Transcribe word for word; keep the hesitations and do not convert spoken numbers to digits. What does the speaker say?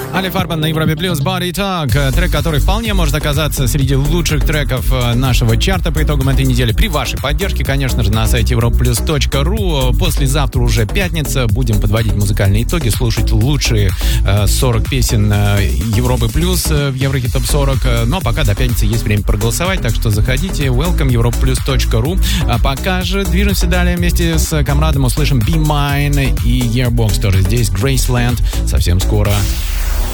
Али Фарбан на Европе Плюс, Body Talk. Трек, который вполне может оказаться среди лучших треков нашего чарта по итогам этой недели. При вашей поддержке, конечно же, на сайте европа плюс точка ру. Послезавтра уже пятница. Будем подводить музыкальные итоги, слушать лучшие сорок песен Европы Плюс в Еврохит Топ сорок. Но пока до пятницы есть время проголосовать, так что заходите. Welcome, европа плюс точка ру. А пока же движемся далее вместе с Камрадом. Услышим Be Mine и Yearbox тоже здесь. Graceland. Совсем скоро.